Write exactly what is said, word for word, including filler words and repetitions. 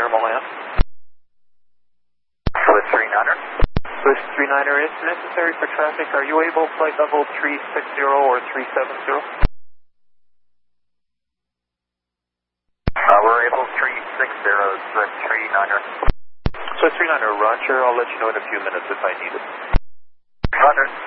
normal land. Swiss three niner. Swiss three niner, if necessary for traffic, are you able flight level three six zero or three seven zero? Uh, we're able three six zero, Swiss three niner. Swiss three niner, roger. I'll let you know in a few minutes if I need it. Roger.